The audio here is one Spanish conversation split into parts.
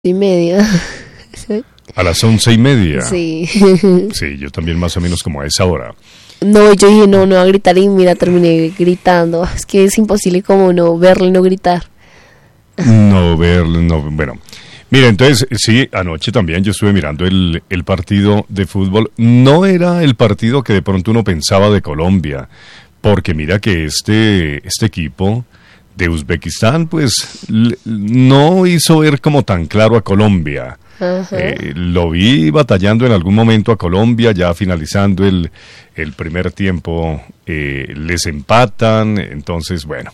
11:30. ¿A las 11:30? Sí. Sí, yo también más o menos como a esa hora. No, yo dije, no va a gritar y mira, terminé gritando. Es que es imposible como no verlo y no gritar. No verlo, no, bueno. Mira, entonces, sí, anoche también yo estuve mirando el partido de fútbol. No era el partido que de pronto uno pensaba de Colombia, porque mira que este equipo de Uzbekistán, pues, no hizo ver como tan claro a Colombia. Lo vi batallando en algún momento a Colombia, ya finalizando el primer tiempo, les empatan, entonces, bueno.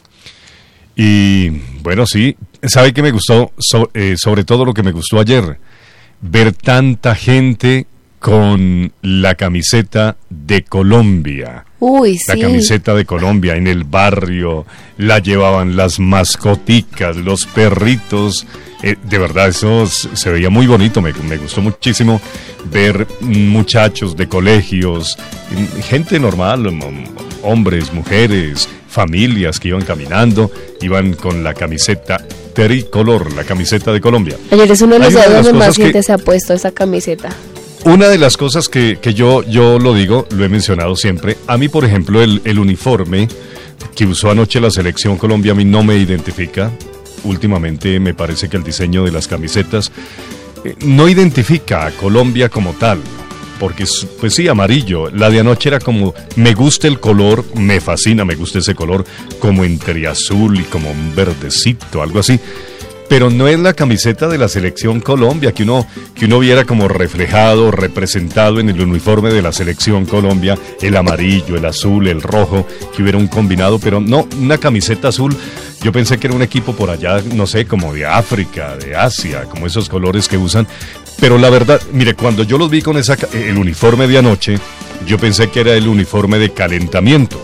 Y bueno, sí, ¿sabe qué me gustó? Sobre todo lo que me gustó ayer, ver tanta gente con la camiseta de Colombia. Uy, la sí. Camiseta de Colombia en el barrio, la llevaban las mascoticas, los perritos. De verdad, eso se veía muy bonito, me gustó muchísimo ver muchachos de colegios, gente normal, hombres, mujeres, familias que iban caminando, iban con la camiseta tricolor, la camiseta de Colombia. Ayer es uno de los días donde más gente se ha puesto esa camiseta. Una de las cosas que yo lo digo, lo he mencionado siempre, a mí por ejemplo el uniforme que usó anoche la selección Colombia a mí no me identifica. Últimamente me parece que el diseño de las camisetas no identifica a Colombia como tal, porque pues sí, amarillo. La de anoche era como, me gusta el color, me fascina, me gusta ese color, como entre azul y como un verdecito, algo así. Pero no es la camiseta de la selección Colombia que uno viera como reflejado, representado en el uniforme de la selección Colombia, el amarillo, el azul, el rojo, que hubiera un combinado, pero no, una camiseta azul. Yo pensé que era un equipo por allá, no sé, como de África, de Asia, como esos colores que usan. Pero la verdad, mire, cuando yo los vi con el uniforme de anoche, yo pensé que era el uniforme de calentamiento.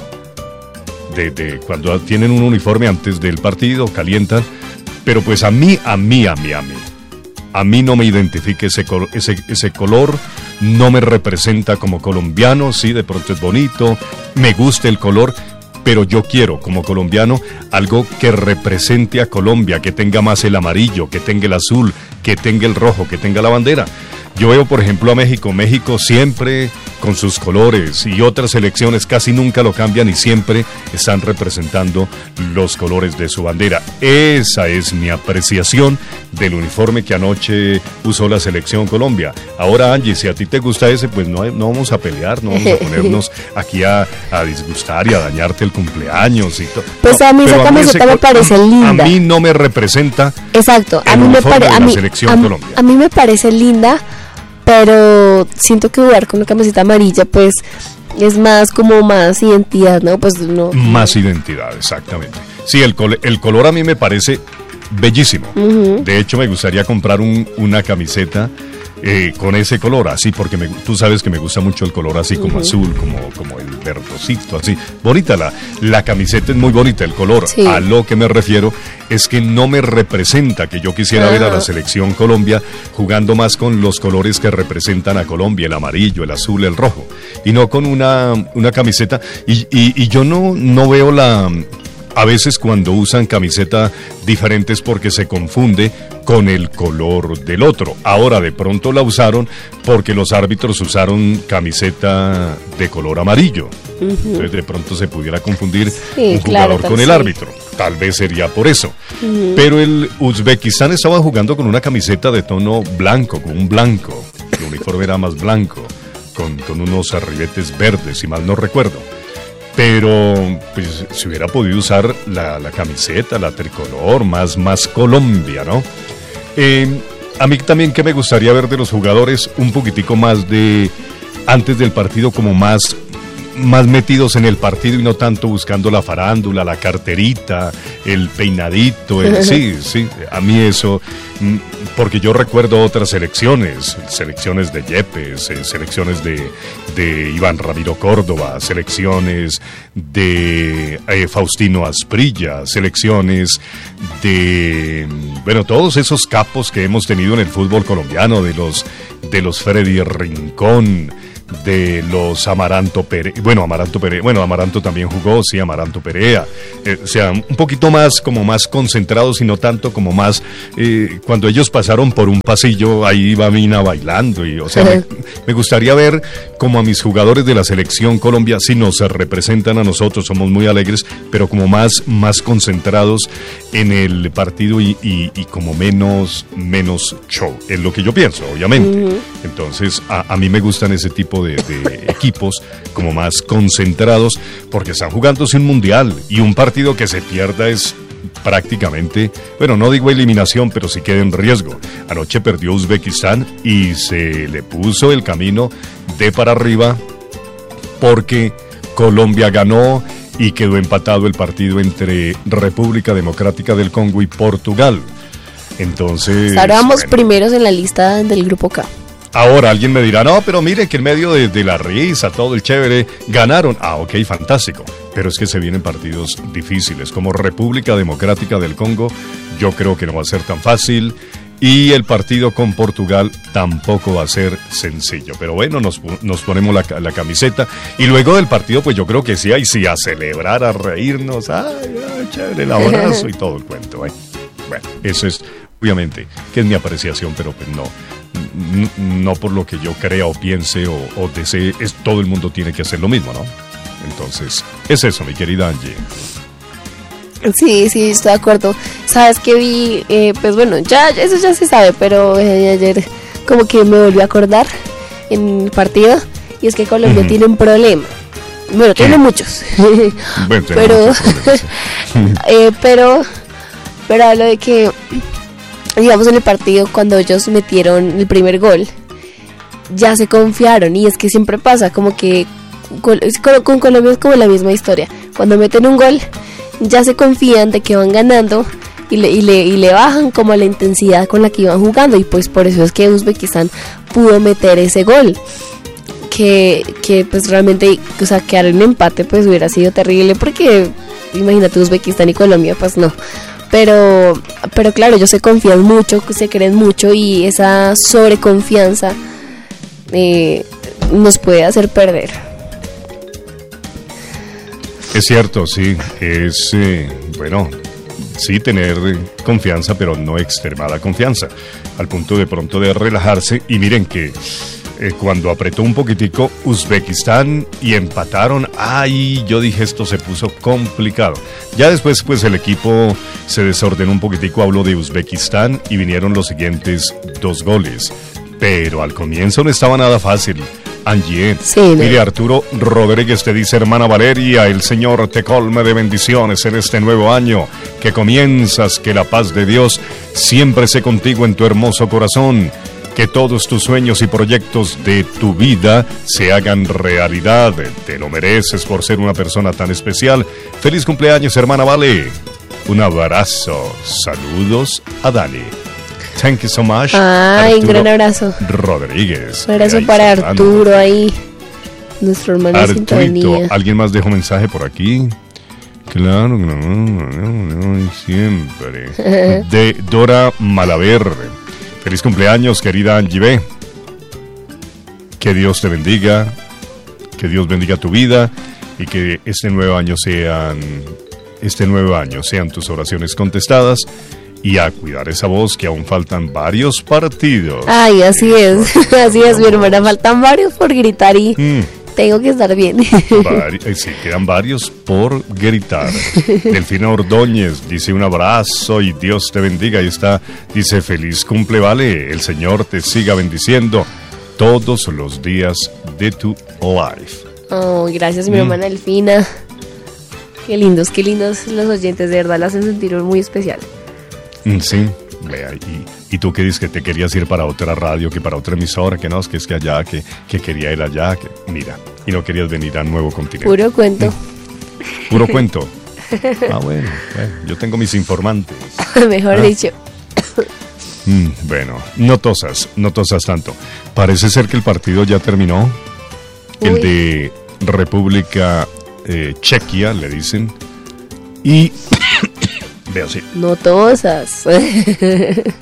De cuando tienen un uniforme antes del partido, calientan. Pero pues a mí no me identifica ese color, no me representa como colombiano. Sí, de pronto es bonito, me gusta el color, pero yo quiero como colombiano algo que represente a Colombia, que tenga más el amarillo, que tenga el azul, que tenga el rojo, que tenga la bandera. Yo veo, por ejemplo, a México siempre con sus colores, y otras selecciones casi nunca lo cambian y siempre están representando los colores de su bandera. Esa es mi apreciación del uniforme que anoche usó la selección Colombia. Ahora, Angie, si a ti te gusta ese, pues no vamos a pelear, no vamos a ponernos aquí a disgustar y a dañarte el cumpleaños y todo. Pues no, a mí esa camiseta me parece linda. A mí no me representa. Exacto, el uniforme de la selección Colombia. A mí me parece linda, pero siento que jugar con la camiseta amarilla pues es más como más identidad, ¿no? Pues no. Más identidad, exactamente. Sí, el color a mí me parece bellísimo. De hecho, me gustaría comprar una camiseta con ese color, así, porque tú sabes que me gusta mucho el color así como azul, como el verdosito, así. Bonita la camiseta, es muy bonita el color. Sí. A lo que me refiero es que no me representa, que yo quisiera ver a la selección Colombia jugando más con los colores que representan a Colombia, el amarillo, el azul, el rojo, y no con una camiseta. Y yo no veo a veces cuando usan camiseta diferentes porque se confunde con el color del otro. Ahora de pronto la usaron porque los árbitros usaron camiseta de color amarillo. Entonces de pronto se pudiera confundir un jugador con el árbitro. Tal vez sería por eso. Pero el Uzbekistán estaba jugando con una camiseta de tono blanco, con un blanco. El uniforme era más blanco, con unos arribetes verdes, si mal no recuerdo. Pero pues si hubiera podido usar la camiseta, la tricolor, más Colombia, ¿no? A mí también que me gustaría ver de los jugadores un poquitico más antes del partido, como más metidos en el partido y no tanto buscando la farándula, la carterita, el peinadito, sí, a mí eso, porque yo recuerdo otras selecciones de Yepes, selecciones de Iván Ramiro Córdoba, selecciones de Faustino Asprilla, selecciones de, bueno, todos esos capos que hemos tenido en el fútbol colombiano, de los Freddy Rincón, de los Amaranto Perea. Amaranto también jugó, sí, Amaranto Perea. O sea, un poquito más, como más concentrados y no tanto como más, cuando ellos pasaron por un pasillo, ahí iba Mina bailando. Y, o sea, me gustaría ver como a mis jugadores de la selección Colombia, si nos representan a nosotros, somos muy alegres, pero como más concentrados en el partido y como menos show, es lo que yo pienso, obviamente. Entonces, a mí me gustan ese tipo de equipos como más concentrados, porque están jugándose un mundial y un partido que se pierda es prácticamente, bueno, no digo eliminación, pero sí queda en riesgo. Anoche perdió Uzbekistán y se le puso el camino de para arriba porque Colombia ganó y quedó empatado el partido entre República Democrática del Congo y Portugal. Entonces, ahora vamos primeros en la lista del grupo K. Ahora alguien me dirá, no, pero mire que en medio de la risa, todo el chévere, ganaron. Ah, ok, fantástico. Pero es que se vienen partidos difíciles, como República Democrática del Congo, yo creo que no va a ser tan fácil. Y el partido con Portugal tampoco va a ser sencillo. Pero bueno, nos ponemos la camiseta. Y luego del partido, pues yo creo que sí, ahí sí, a celebrar, a reírnos. Ay, chévere, el abrazo y todo el cuento. Bueno, eso es, obviamente, que es mi apreciación, pero pues no por lo que yo crea o piense o desee, todo el mundo tiene que hacer lo mismo, ¿no? Entonces, es eso, mi querida Angie. Sí, estoy de acuerdo. Sabes que vi, pues bueno, eso ya se sabe, pero ayer como que me volví a acordar en el partido, y es que Colombia tiene un problema. Bueno, tiene muchos. Bueno, pero hablo de que, digamos, en el partido, cuando ellos metieron el primer gol, ya se confiaron, y es que siempre pasa, como que con Colombia es como la misma historia. Cuando meten un gol, ya se confían de que van ganando y le bajan como la intensidad con la que iban jugando, y pues por eso es que Uzbekistán pudo meter ese gol. Que pues realmente, o sea, quedar en empate pues hubiera sido terrible, porque imagínate Uzbekistán y Colombia, pues no. Pero claro, ellos se confían mucho, se creen mucho, y esa sobreconfianza nos puede hacer perder. Es cierto, sí, es, bueno, sí tener confianza, pero no extremada confianza, al punto de pronto de relajarse. Y miren que cuando apretó un poquitico Uzbekistán y empataron, ay, yo dije, esto se puso complicado. Ya después pues el equipo se desordenó un poquitico, hablo de Uzbekistán, y vinieron los siguientes 2 goles, pero al comienzo no estaba nada fácil. Angie, sí, ¿no? Mire, Arturo Rodríguez te dice: hermana Valeria, el Señor te colme de bendiciones en este nuevo año que comienzas, que la paz de Dios siempre esté contigo en tu hermoso corazón, que todos tus sueños y proyectos de tu vida se hagan realidad. Te lo mereces por ser una persona tan especial. Feliz cumpleaños, hermana Vale. Un abrazo. Saludos a Dani. Thank you so much. Ay, un gran abrazo. Rodríguez. Un abrazo para Arturo ahí, nuestro hermano de sintonía. ¿Alguien más dejó mensaje por aquí? Claro, no, siempre. De Dora Malaverde. Feliz cumpleaños, querida Angie B. Que Dios te bendiga, que Dios bendiga tu vida, y que este nuevo año sean tus oraciones contestadas. Y a cuidar esa voz, que aún faltan varios partidos. Ay, así es, así es, mi hermana, faltan varios por gritar y tengo que estar bien. Sí, quedan varios por gritar. Delfina Ordóñez dice: un abrazo y Dios te bendiga. Ahí está, dice: feliz cumple, Vale, el Señor te siga bendiciendo todos los días de tu life. Oh, gracias, mi hermana Delfina. Qué lindos los oyentes, de verdad, la hacen sentir muy especial. Sí, vea, y tú que dices que te querías ir para otra radio, que para otra emisora, que no, que es que allá, que quería ir allá, que mira, y no querías venir a Nuevo Continente. Puro cuento. Puro cuento. Ah, bueno, yo tengo mis informantes. Mejor dicho. Bueno, no tosas tanto. Parece ser que el partido ya terminó. Uy. El de República Chequia, le dicen. Y veo así. No tosas.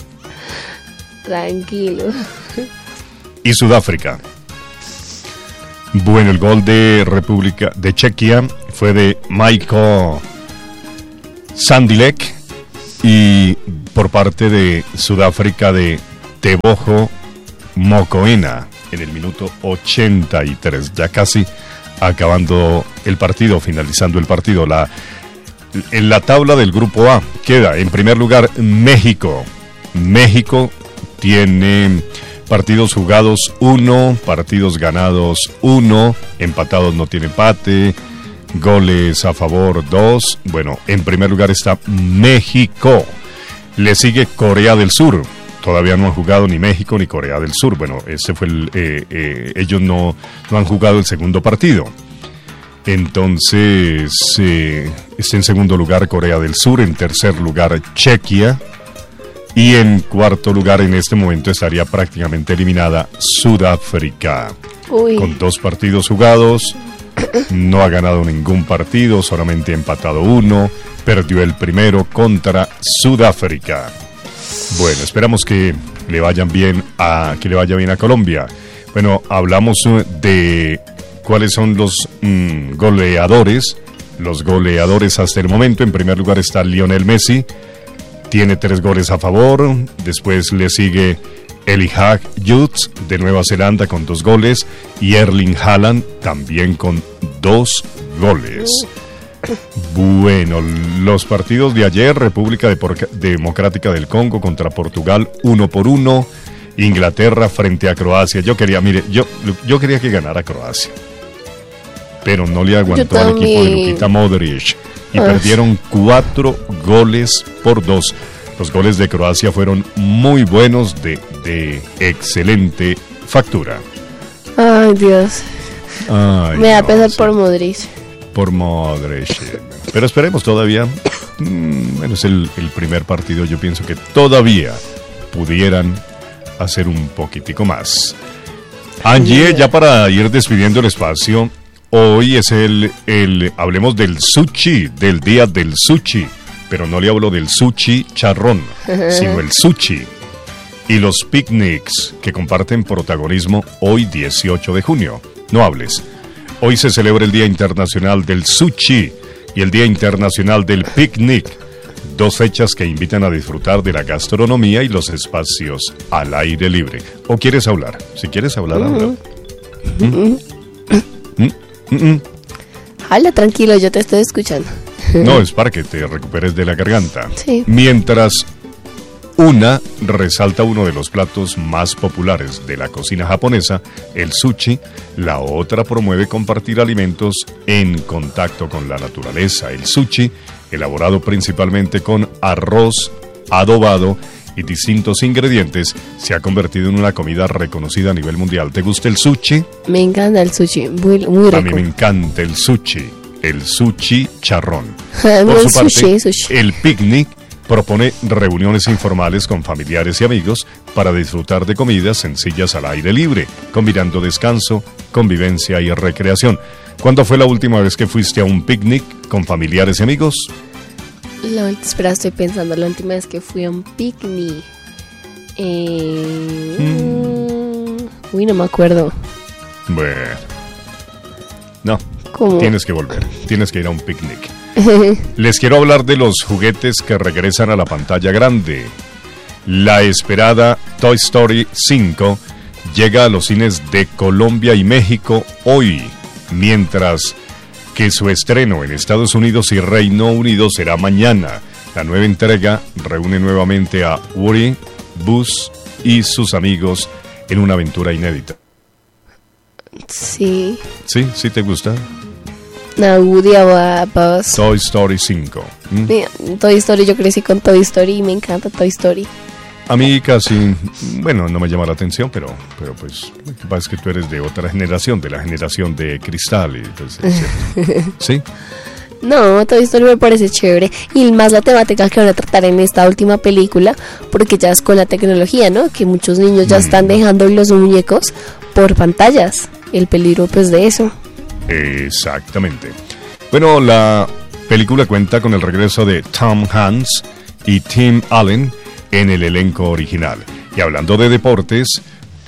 Tranquilo. Y Sudáfrica. Bueno, el gol de República de Chequia fue de Michael Sandilek y por parte de Sudáfrica de Teboho Mokoena en el minuto 83, ya casi acabando el partido, finalizando el partido. En la tabla del grupo A queda en primer lugar México. México tiene partidos jugados 1, partidos ganados 1, empatados no tiene empate, goles a favor 2. Bueno, en primer lugar está México. Le sigue Corea del Sur. Todavía no han jugado ni México ni Corea del Sur. Bueno, este fue ellos no han jugado el segundo partido. Entonces, está en segundo lugar Corea del Sur, en tercer lugar Chequia, y en cuarto lugar en este momento estaría prácticamente eliminada Sudáfrica. Uy. Con 2 partidos jugados, no ha ganado ningún partido, solamente ha empatado 1, perdió el primero contra Sudáfrica. Bueno, esperamos que le vaya bien a Colombia. Bueno, hablamos de cuáles son los goleadores. Los goleadores hasta el momento. En primer lugar está Lionel Messi, tiene 3 goles a favor. Después le sigue Elijah Jutes de Nueva Zelanda con 2 goles y Erling Haaland también con 2 goles. Bueno, los partidos de ayer: República Democrática del Congo contra Portugal 1-1, Inglaterra frente a Croacia. Yo quería que ganara Croacia, pero no le aguantó al equipo de Luka Modric y perdieron 4-2. Los goles de Croacia fueron muy buenos, de excelente factura. Ay, Dios. Ay, me da pesar por Modric. Por Modric. Pero esperemos todavía. Bueno, es el primer partido. Yo pienso que todavía pudieran hacer un poquitico más. Angie, ya para ir despidiendo el espacio, hoy es hablemos del sushi, del día del sushi. Pero no le hablo del sushi charrón, sino el sushi. Y los picnics que comparten protagonismo hoy 18 de junio. No hables. Hoy se celebra el Día Internacional del Sushi y el Día Internacional del Picnic, 2 fechas que invitan a disfrutar de la gastronomía y los espacios al aire libre. ¿O quieres hablar? Si quieres hablar, habla. Habla tranquilo, yo te estoy escuchando. No, es para que te recuperes de la garganta. Sí. Mientras una resalta uno de los platos más populares de la cocina japonesa, el sushi, la otra promueve compartir alimentos en contacto con la naturaleza. El sushi, elaborado principalmente con arroz adobado y distintos ingredientes, se ha convertido en una comida reconocida a nivel mundial. ¿Te gusta el sushi? Me encanta el sushi, muy rico. A mí me encanta el sushi charrón. Por su parte, sushi. El picnic propone reuniones informales con familiares y amigos para disfrutar de comidas sencillas al aire libre, combinando descanso, convivencia y recreación. ¿Cuándo fue la última vez que fuiste a un picnic con familiares y amigos? Espera, estoy pensando, la última vez que fui a un picnic. Uy, no me acuerdo. Bueno. No. ¿Cómo? Tienes que volver. Tienes que ir a un picnic. Les quiero hablar de los juguetes que regresan a la pantalla grande. La esperada Toy Story 5 llega a los cines de Colombia y México hoy, mientras que su estreno en Estados Unidos y Reino Unido será mañana. La nueva entrega reúne nuevamente a Woody, Buzz y sus amigos en una aventura inédita. Sí. ¿Sí? ¿Sí te gusta? No, Woody a Buzz. Toy Story 5. Toy Story, yo crecí con Toy Story y me encanta Toy Story. A mí casi, bueno, no me llama la atención, pero pues lo que pasa es que tú eres de otra generación, de la generación de cristal. Y, pues, ¿sí? No, Toy Story me parece chévere. Y más la temática que van a tratar en esta última película, porque ya es con la tecnología, ¿no? Que muchos niños ya están dejando los muñecos por pantallas. El peligro, pues, de eso. Exactamente. Bueno, la película cuenta con el regreso de Tom Hanks y Tim Allen en el elenco original. Y hablando de deportes,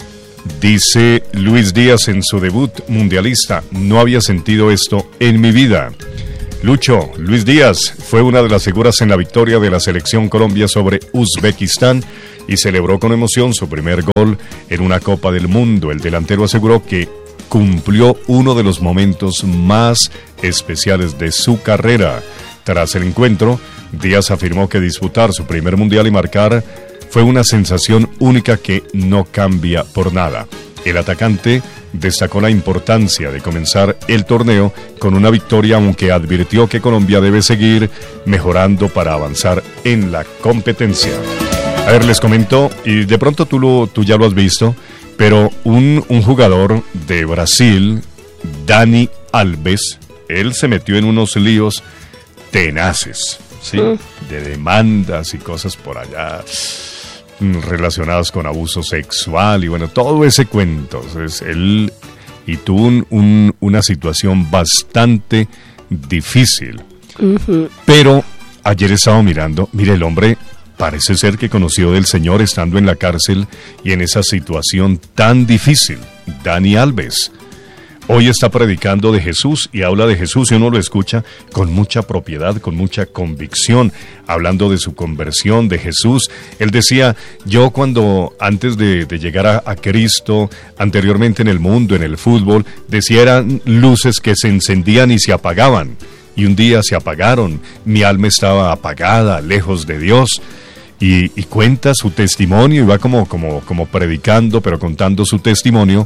Dice Luis Díaz en su debut mundialista: no había sentido esto en mi vida. Lucho, Luis Díaz fue una de las figuras en la victoria de la selección Colombia sobre Uzbekistán y celebró con emoción su primer gol en una Copa del Mundo. El delantero aseguró que cumplió uno de los momentos más especiales de su carrera. Tras el encuentro, Díaz afirmó que disputar su primer mundial y marcar fue una sensación única que no cambia por nada. El atacante destacó la importancia de comenzar el torneo con una victoria, aunque advirtió que Colombia debe seguir mejorando para avanzar en la competencia. A ver, les comento, y de pronto tú ya lo has visto, pero un jugador de Brasil, Dani Alves, él se metió en unos líos tenaces, ¿sí? De demandas y cosas por allá relacionadas con abuso sexual y bueno, todo ese cuento. Entonces, él y tuvo una situación bastante difícil. Pero ayer estaba mirando, mire, el hombre parece ser que conoció del Señor estando en la cárcel y en esa situación tan difícil. Dani Alves hoy está predicando de Jesús y habla de Jesús y uno lo escucha con mucha propiedad, con mucha convicción, hablando de su conversión, de Jesús. Él decía, yo cuando antes de llegar a Cristo, anteriormente en el mundo, en el fútbol, decía eran luces que se encendían y se apagaban. Y un día se apagaron, mi alma estaba apagada, lejos de Dios. Y cuenta su testimonio y va como predicando, pero contando su testimonio.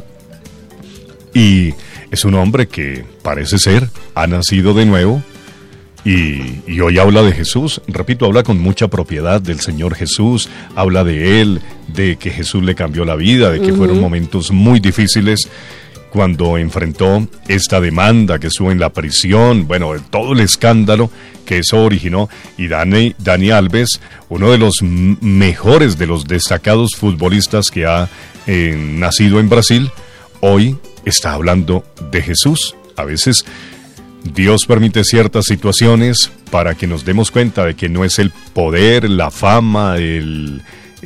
Y es un hombre que parece ser, ha nacido de nuevo y hoy habla de Jesús. Repito, habla con mucha propiedad del Señor Jesús, habla de Él, de que Jesús le cambió la vida, de que fueron momentos muy difíciles cuando enfrentó esta demanda, que estuvo en la prisión, bueno, todo el escándalo que eso originó. Y Dani Alves, uno de los mejores, de los destacados futbolistas que ha nacido en Brasil, hoy está hablando de Jesús. A veces Dios permite ciertas situaciones para que nos demos cuenta de que no es el poder, la fama, el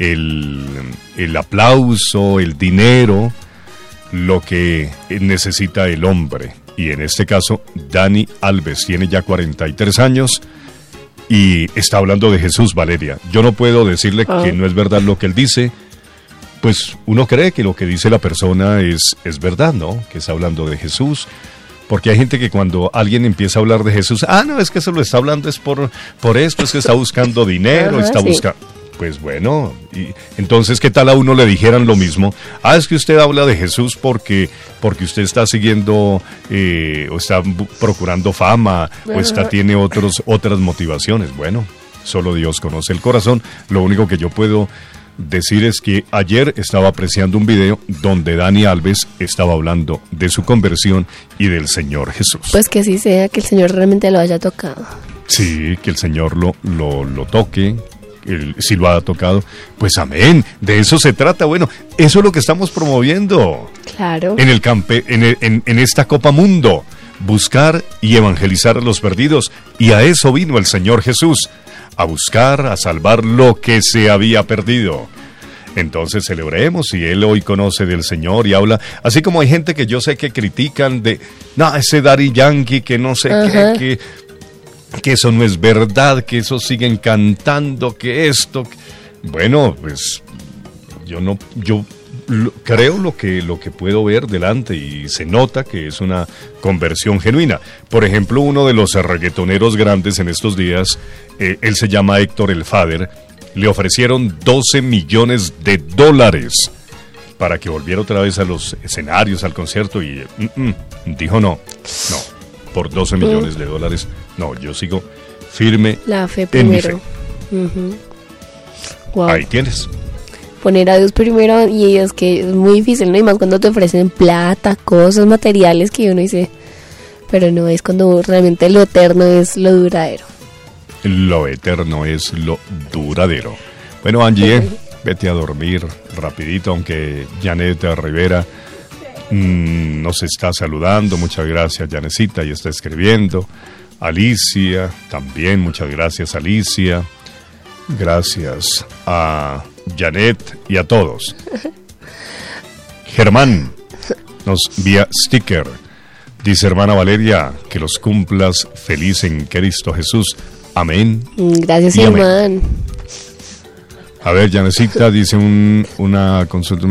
aplauso, el dinero, lo que necesita el hombre. Y en este caso, Dani Alves tiene ya 43 años y está hablando de Jesús, Valeria. Yo no puedo decirle que no es verdad lo que él dice. Pues uno cree que lo que dice la persona es verdad, ¿no? Que está hablando de Jesús. Porque hay gente que cuando alguien empieza a hablar de Jesús, no, es que se lo está hablando es por esto, es que está buscando dinero, buscando... Pues bueno, y entonces, ¿qué tal a uno le dijeran lo mismo? Es que usted habla de Jesús porque usted está siguiendo o está procurando fama o tiene otras motivaciones. Bueno, solo Dios conoce el corazón. Lo único que yo puedo decir es que ayer estaba apreciando un video donde Dani Alves estaba hablando de su conversión y del Señor Jesús. Pues que así sea, que el Señor realmente lo haya tocado. Sí, que el Señor lo toque. Si lo ha tocado, pues amén, de eso se trata. Bueno, eso es lo que estamos promoviendo. Claro. En esta Copa Mundo, buscar y evangelizar a los perdidos, y a eso vino el Señor Jesús, a buscar, a salvar lo que se había perdido. Entonces celebremos, si Él hoy conoce del Señor y habla, así como hay gente que yo sé que critican de, ese Daddy Yankee, que no sé qué, que eso no es verdad, que eso siguen cantando, que esto... Bueno, pues yo creo lo que puedo ver delante y se nota que es una conversión genuina. Por ejemplo, uno de los reggaetoneros grandes en estos días, él se llama Héctor el Father, le ofrecieron $12 millones para que volviera otra vez a los escenarios, al concierto, y dijo no, por $12 millones, no, yo sigo firme. La fe primero. Wow. Ahí tienes. Poner a Dios primero, y es que es muy difícil, ¿no? Y más cuando te ofrecen plata, cosas materiales que uno dice, pero no, es cuando realmente lo eterno es lo duradero. Lo eterno es lo duradero. Bueno, Angie, vete a dormir rapidito, aunque Janet Rivera nos está saludando. Muchas gracias, Janecita, y está escribiendo. Alicia, también muchas gracias, Alicia. Gracias a Janet y a todos. Germán nos vía sticker. Dice hermana Valeria, que los cumplas feliz en Cristo Jesús. Amén. Gracias, y hermano. amén. A ver, Janecita dice una consulta.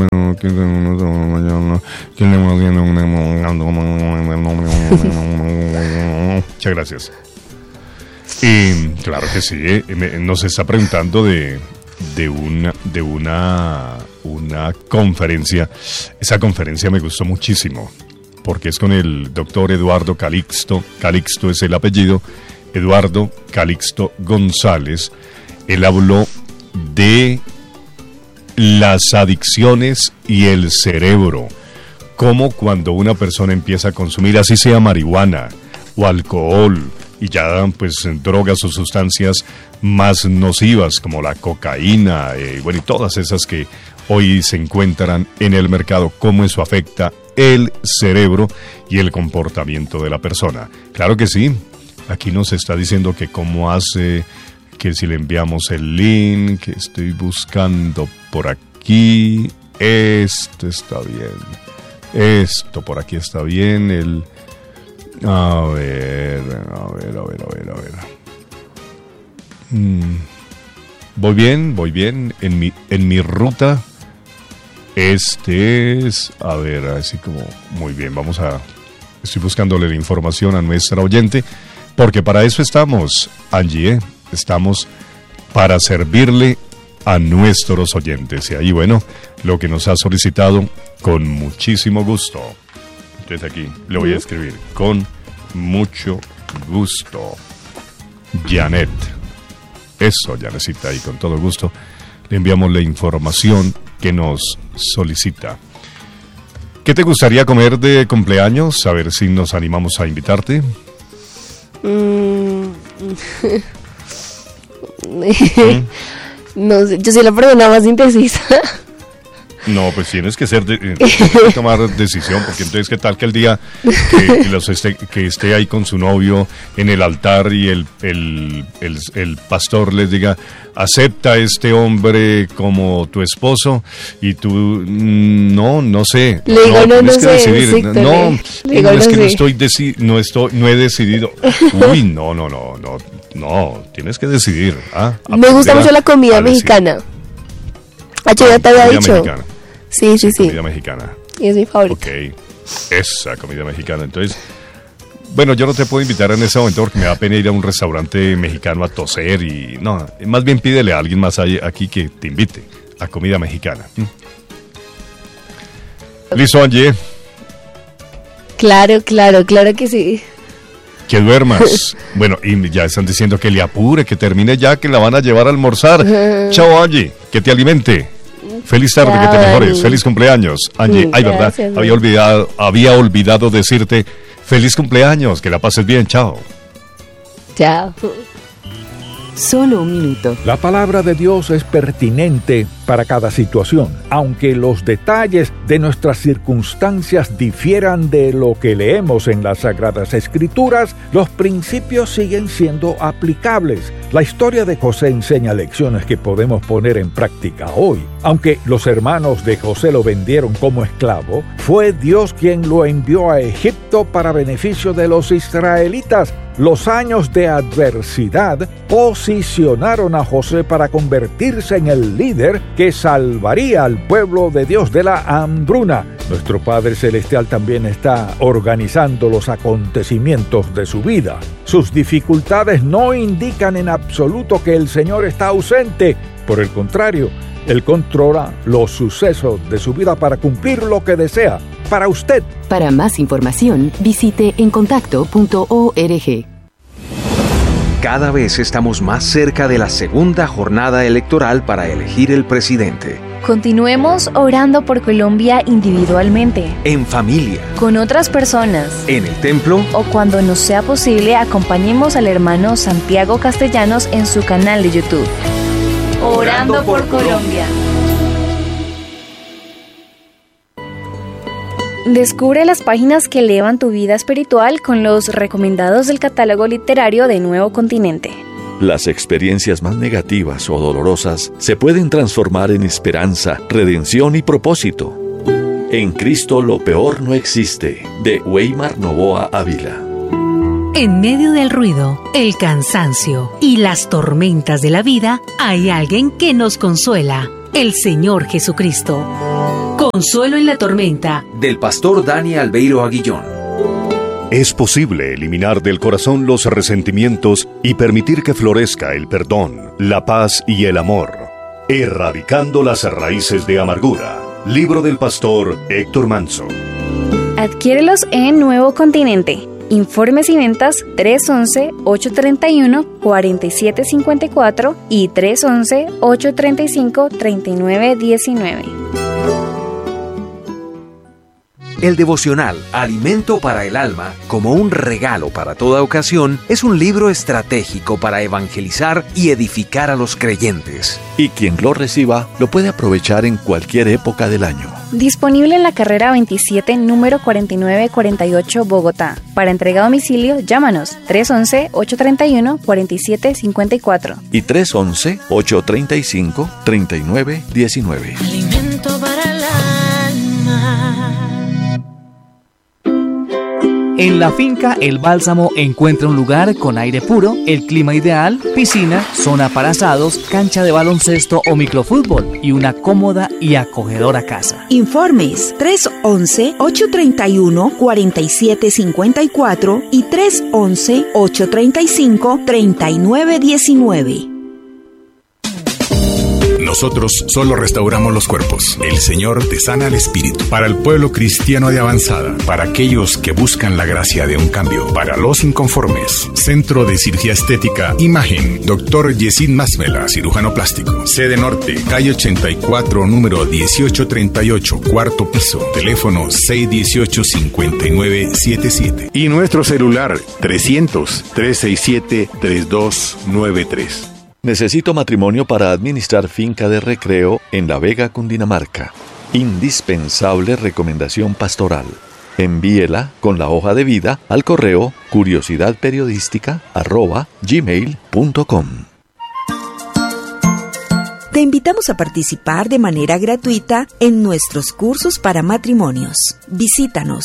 Muchas gracias. Y claro que sí, nos está preguntando de una conferencia. Esa conferencia me gustó muchísimo, porque es con el doctor Eduardo Calixto. Calixto es el apellido. Eduardo Calixto González. Él habló de las adicciones y el cerebro, como cuando una persona empieza a consumir, así sea marihuana o alcohol, y ya pues drogas o sustancias más nocivas como la cocaína, y todas esas que hoy se encuentran en el mercado, cómo eso afecta el cerebro y el comportamiento de la persona. Claro que sí, aquí nos está diciendo que cómo hace, que si le enviamos el link, que estoy buscando por aquí, esto está bien, esto por aquí está bien, a ver. Voy bien, en mi ruta, este es, a ver, así como, muy bien, estoy buscándole la información a nuestra oyente, porque para eso estamos, Angie, estamos para servirle a nuestros oyentes. Y ahí, lo que nos ha solicitado, con muchísimo gusto. Entonces aquí le voy a escribir, con mucho gusto. Janet. Eso, Janecita, y con todo gusto le enviamos la información que nos solicita. ¿Qué te gustaría comer de cumpleaños? A ver si nos animamos a invitarte. No sé, yo soy la persona más indecisa. No, pues tienes que tomar decisión, porque entonces qué tal que el día que esté ahí con su novio en el altar y el pastor les diga, acepta a este hombre como tu esposo, y tú no sé. Le digo, no sé, decidir. sí, No, digo, es que sé. no he decidido. Uy, no, tienes que decidir. Me gusta mucho la comida mexicana. Yo ya te había dicho. Mexicana. Sí. Comida mexicana. Y es mi favorito. Ok, esa comida mexicana. Entonces, yo no te puedo invitar en ese momento porque me da pena ir a un restaurante mexicano a toser y no, más bien pídele a alguien más aquí que te invite a comida mexicana. ¿Listo, Angie? Claro que sí. Que duermas. Y ya están diciendo que le apure, que termine ya, que la van a llevar a almorzar. Chao, Angie, que te alimente. Feliz tarde, Chao, que te mejores. Dani. Feliz cumpleaños, Angie. Gracias, ¿Verdad? Había olvidado decirte feliz cumpleaños, que la pases bien. Chao. Chao. Solo un minuto. La palabra de Dios es pertinente para cada situación, aunque los detalles de nuestras circunstancias difieran de lo que leemos en las Sagradas Escrituras, los principios siguen siendo aplicables. La historia de José enseña lecciones que podemos poner en práctica hoy. Aunque los hermanos de José lo vendieron como esclavo, fue Dios quien lo envió a Egipto para beneficio de los israelitas. Los años de adversidad posicionaron a José para convertirse en el líder que salvaría al pueblo de Dios de la hambruna. Nuestro Padre Celestial también está organizando los acontecimientos de su vida. Sus dificultades no indican en absoluto que el Señor está ausente. Por el contrario, Él controla los sucesos de su vida para cumplir lo que desea para usted. Para más información, visite encontacto.org. Cada vez estamos más cerca de la segunda jornada electoral para elegir el presidente. Continuemos orando por Colombia individualmente, En familia, con otras personas, en el templo, o cuando nos sea posible, acompañemos al hermano Santiago Castellanos en su canal de YouTube. Orando por Colombia. Descubre las páginas que elevan tu vida espiritual con los recomendados del catálogo literario de Nuevo Continente. Las experiencias más negativas o dolorosas se pueden transformar en esperanza, redención y propósito. En Cristo lo peor no existe, de Weimar Novoa Ávila. En medio del ruido, el cansancio y las tormentas de la vida, hay alguien que nos consuela, el Señor Jesucristo. Consuelo en la tormenta. Del pastor Dani Albeiro Aguillón. Es posible eliminar del corazón los resentimientos y permitir que florezca el perdón, la paz y el amor, erradicando las raíces de amargura. Libro del pastor Héctor Manso. Adquiérelos en Nuevo Continente. Informes y ventas 311-831-4754 y 311-835-3919. El devocional Alimento para el Alma, como un regalo para toda ocasión, es un libro estratégico para evangelizar y edificar a los creyentes. Y quien lo reciba lo puede aprovechar en cualquier época del año. Disponible en la carrera 27, número 4948, Bogotá. Para entrega a domicilio, llámanos 311-831-4754 y 311-835-3919. Alimento para el alma. En la finca El Bálsamo encuentra un lugar con aire puro, el clima ideal, piscina, zona para asados, cancha de baloncesto o microfútbol y una cómoda y acogedora casa. Informes 311-831-4754 y 311-835-3919. Nosotros solo restauramos los cuerpos. El Señor te sana el espíritu. Para el pueblo cristiano de avanzada, para aquellos que buscan la gracia de un cambio, para los inconformes. Centro de Cirugía Estética Imagen, Dr. Yesid Masmela, cirujano plástico. Sede Norte, calle 84, número 1838, cuarto piso. Teléfono 618-5977. Y nuestro celular 300-367-3293. Necesito matrimonio para administrar finca de recreo en La Vega, Cundinamarca. Indispensable recomendación pastoral. Envíela con la hoja de vida al correo curiosidadperiodística@gmail.com. Te invitamos a participar de manera gratuita en nuestros cursos para matrimonios. Visítanos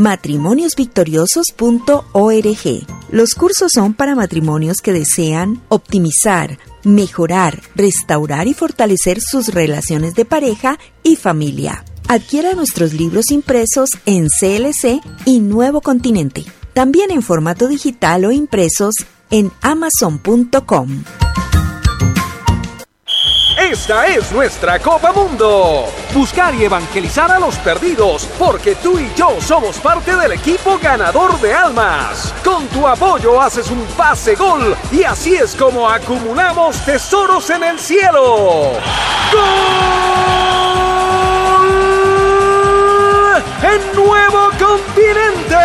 matrimoniosvictoriosos.org. Los cursos son para matrimonios que desean optimizar, mejorar, restaurar y fortalecer sus relaciones de pareja y familia. Adquiera nuestros libros impresos en CLC y Nuevo Continente. También en formato digital o impresos en Amazon.com. Esta es nuestra Copa Mundo. Buscar y evangelizar a los perdidos, porque tú y yo somos parte del equipo ganador de almas. Con tu apoyo haces un pase-gol y así es como acumulamos tesoros en el cielo. ¡Gol! ¡En Nuevo Continente!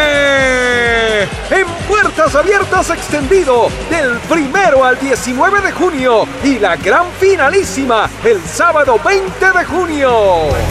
En Puertas Abiertas extendido del 1 al 19 de junio y la gran finalísima el sábado 20 de junio.